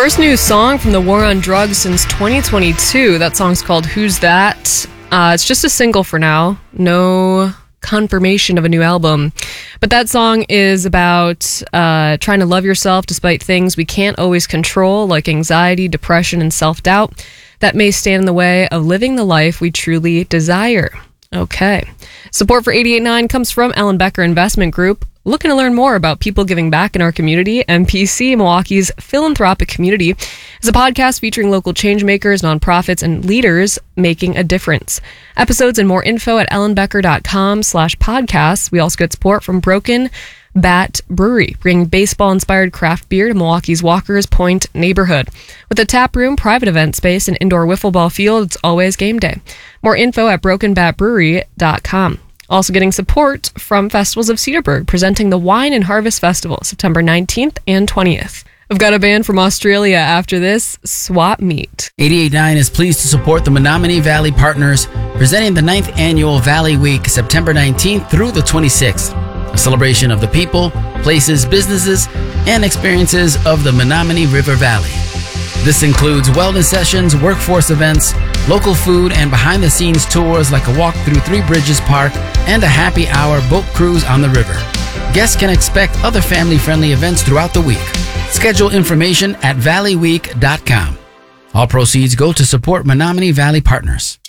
First new song from the War on Drugs since 2022. That song's called Who's That? It's just a single for now. No confirmation of a new album. But that song is about trying to love yourself despite things we can't always control, like anxiety, depression, and self-doubt that may stand in the way of living the life we truly desire. Okay. Support for 88.9 comes from Ellen Becker Investment Group. Looking to learn more about people giving back in our community? MPC, Milwaukee's philanthropic community, is a podcast featuring local changemakers, nonprofits, and leaders making a difference. Episodes and more info at ellenbecker.com/podcasts. We also get support from Broken Bat Brewery, bringing baseball-inspired craft beer to Milwaukee's Walker's Point neighborhood. With a tap room, private event space, and indoor wiffle ball field, it's always game day. More info at brokenbatbrewery.com. Also getting support from Festivals of Cedarburg, presenting the Wine and Harvest Festival, September 19th and 20th. I've got a band from Australia after this, Swap Meet. 88.9 is pleased to support the Menominee Valley Partners, presenting the 9th Annual Valley Week, September 19th through the 26th. A celebration of the people, places, businesses, and experiences of the Menominee River Valley. This includes wellness sessions, workforce events, local food, and behind-the-scenes tours like a walk through Three Bridges Park and a happy hour boat cruise on the river. Guests can expect other family-friendly events throughout the week. Schedule information at valleyweek.com. All proceeds go to support Menominee Valley Partners.